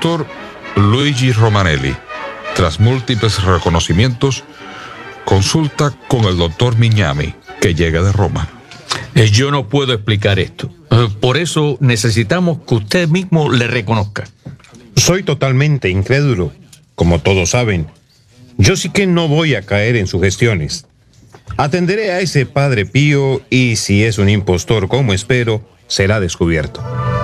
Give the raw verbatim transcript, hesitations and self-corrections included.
doctor Luigi Romanelli, tras múltiples reconocimientos, consulta con el doctor Mignami, que llega de Roma. Eh, yo no puedo explicar esto. Eh, por eso necesitamos que usted mismo le reconozca. Soy totalmente incrédulo, como todos saben. Yo sí que no voy a caer en sugestiones. Atenderé a ese padre Pío y si es un impostor como espero, será descubierto.